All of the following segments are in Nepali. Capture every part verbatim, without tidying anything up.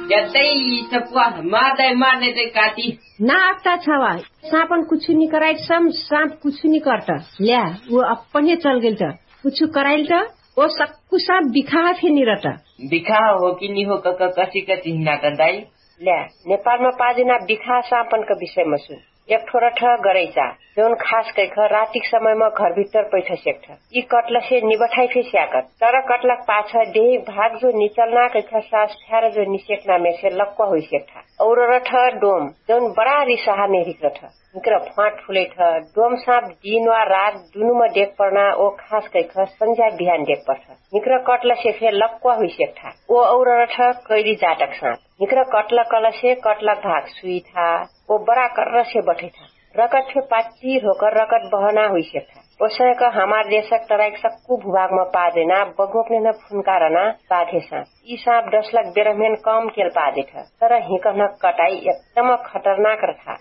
जतै सपुआ मार्दै मार्दै चाहिँ काटी ना आता छवा सापन कुछ नहीं कराई सम सांप कुछ नहीं करता ल्या वो अपने चल गेल त कुछ कराइल त वो सक्कु सांप बिखा फेनि रता बिखा हो कि नि हो क कसी कसी हिना दाई ल्या नेपालमा पादिना बिखा सापनको विषयमा सुन एक थोड़ा ठ गरैचा जोन खास कैख रातिक समयमा घर भित्र पैठ सेक्ठ यी कटलसे निबठाई फे स्याकत तर कटलक पाछ देह भाग जो निचलना कैख सास फ्यार जो निसेक्ना में से लक्क होइ सेक्ठा और रठ डोम जोन बड़ा रिसाहा नेरिक रठ निकर फाट फुले ठ डोम साप दिन वा रात दुनुमा देख पर्ना ओ खास कैख संध्या बिहान देख पर्छ निकर कटलसे फे लक्क होइ सेक्ठा ओ और रठ कैदी जाटक साप निकर कटल कलसे कटलक भाग सुई था ओ बड़ा कर से बैठे था रकत फे पाची होकर रकत बहना हुई से था ओसक हमार देशक तराइक सक्कु भूभाग में पा देना बगोपने न फुनकारना बाधे सांप यी सांप दस लाख बेरहमेन कम केल पादे था तर हिकन कटाई एकदम खतरनाक रहा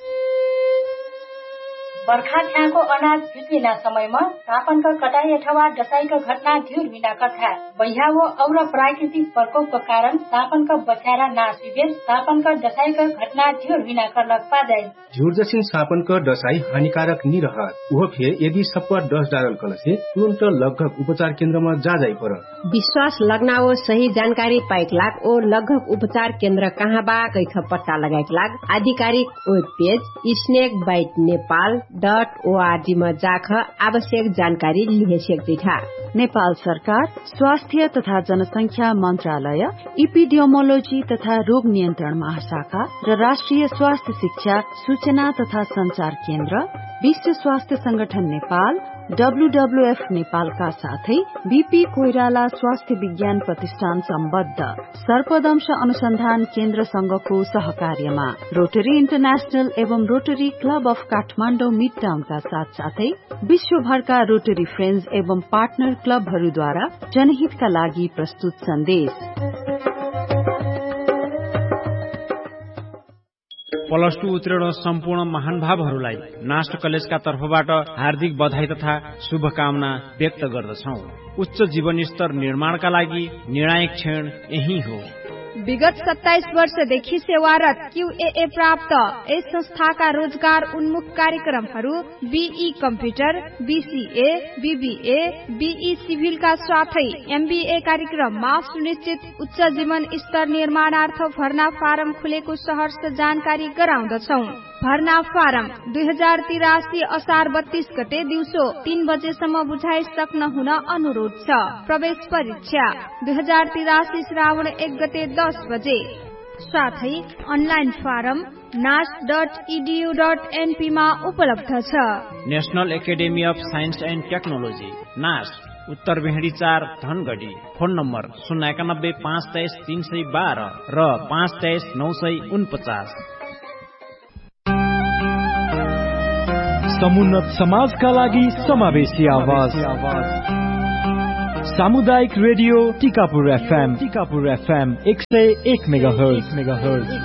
बर्खा छ्याको अनाज भित्रिना समयमा सापनको कटाई अथवा डसाईको घटना ढिर हुन कथा बह्यावो और प्राकृतिक प्रकोपको कारण सापनको बचारा नाश हुए सापनको डसाईको घटना ढिर हुन कर्लक पादै झुर जसिन सापनको डसाई हानिकारक नि रहत उहो फे यदि सप्पा दस डारल कलसे तुरन्त लगभग उपचार केन्द्रमा जा जाइ पर विश्वास लगनाओ सही जानकारी पाइक लाग ओ लगभग उपचार केन्द्र कहाँ बा कैख पत्ता लगाइक लाग आधिकारिक web page snake bite Nepal dot ORG में जाख आवश्यक जानकारी लिहे सक्दै था नेपाल सरकार स्वास्थ्य तथा जनसंख्या मन्त्रालय इपिडियोमोलोजी तथा रोग नियन्त्रण महाशाखा र राष्ट्रिय स्वास्थ्य शिक्षा सूचना तथा संचार केन्द्र विश्व स्वास्थ्य संगठन नेपाल डब्ल्यूडब्ल्यूएफ नेपालका साथै बीपी कोइराला स्वास्थ्य विज्ञान प्रतिष्ठान सम्बद्ध सर्पदंश अनुसन्धान केन्द्र संघको सहकार्यमा रोटरी इन्टरनेशनल एवं rotary club of Kathmandu mid टाउनका साथ साथै विश्वभरका रोटरी फ्रेन्ड्स एवं पार्टनर क्लबहरूद्वारा जनहितका लागि प्रस्तुत सन्देश। प्लस टू उत्तीर्ण सम्पूर्ण महानुभावहरूलाई नास्ट कलेजका तर्फबाट हार्दिक बधाई तथा शुभकामना व्यक्त गर्दछौं। उच्च जीवन स्तर निर्माणका लागि निर्णायक क्षण यही हो। विगत सत्ताइस वर्षदेखि सेवारत क्यूएए प्राप्त यस संस्थाका रोजगार उन्मुख कार्यक्रमहरू be computer, BCA, BBA, be सिभिलका साथै एमबीए कार्यक्रममा सुनिश्चित उच्च जीवन स्तर निर्माणार्थ भर्ना फारम खुलेको सहर्ष जानकारी गराउँदछौ। भर्ना फारम दुई हजार तिरासी असार बत्तीस गते दिउँसो तीन बजेसम्म बुझाइ सक्न हुन अनुरोध छ। प्रवेश परीक्षा दुई हजार तिरासी श्रावण एक गते दस बजे। साथै अनलाइन फारम नास डट इडियू डट एनपी मा उपलब्ध छ। National academy of science and technology नास उत्तर भेडी चार धनगढी। फोन नम्बर शून्य एकानब्बे पाँच तेइस तीन सय बाह्र र पाँच तेइस नौ सय उनपचास। समुन्नत समाजका लागि समावेशी आवाज सामुदायिक radio Tikapur FM Tikapur FM एक सय एक मेगाहर्ज मेगाहर्ज